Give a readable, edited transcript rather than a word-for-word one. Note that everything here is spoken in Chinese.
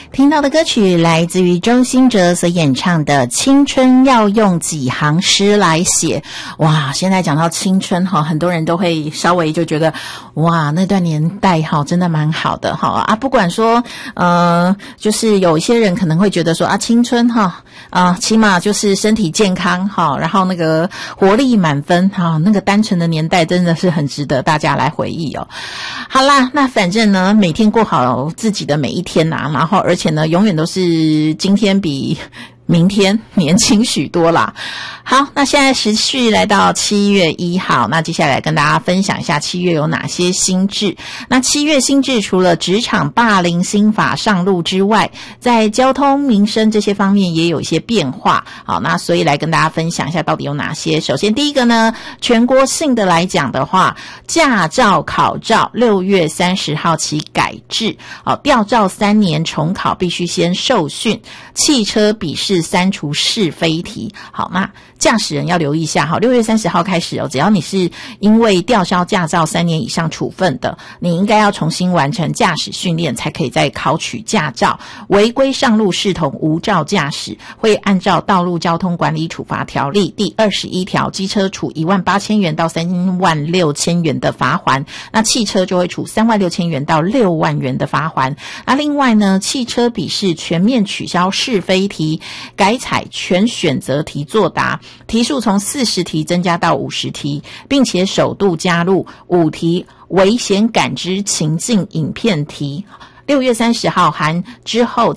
听到的歌曲来自于周兴哲所演唱的《青春要用几行诗来写》。哇，现在讲到青春很多人都会稍微就觉得哇，那段年代真的蛮好的啊。不管说就是有一些人可能会觉得说啊，青春起码就是身体健康然后那个活力满分那个单纯的年代真的是很值得大家来回忆哦。好啦，那反正呢，每天过好自己的每一天然后而且呢，永远都是今天比明天年轻许多啦。好，那现在时序来到7月1号，那接下来跟大家分享一下7月有哪些新制。那7月新制除了职场霸凌新法上路之外，在交通民生这些方面也有一些变化。好，那所以来跟大家分享一下到底有哪些。首先第一个呢，全国性的来讲的话，驾照考照6月30号起改制，吊照3年重考必须先受训，汽车笔试删除是非题。好，那驾驶人要留意一下6月30号开始只要你是因为吊销驾照3年以上处分的，你应该要重新完成驾驶训练才可以再考取驾照。违规上路视同无照驾驶，会按照道路交通管理处罚条例第21条，机车处18000元到36000元的罚锾，那汽车就会处36000元到6万元的罚锾。那另外呢，汽车笔试全面取消是非题，改采全选择题作答，题数从40题增加到50题，并且首度加入5题危险感知情境影片题。6月30号含之后